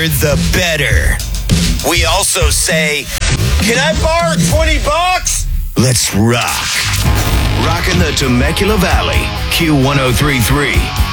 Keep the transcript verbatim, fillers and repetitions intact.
louder, the better. We also say, can I borrow twenty bucks? Let's rock. Rockin' the Temecula Valley, Q one oh three point three.